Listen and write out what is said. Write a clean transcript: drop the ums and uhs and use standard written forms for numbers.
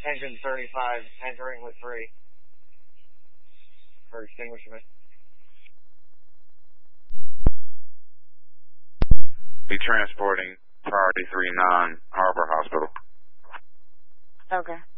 Engine 35, entering with 3. For extinguishment. Be transporting priority 39, Harbor Hospital. Okay.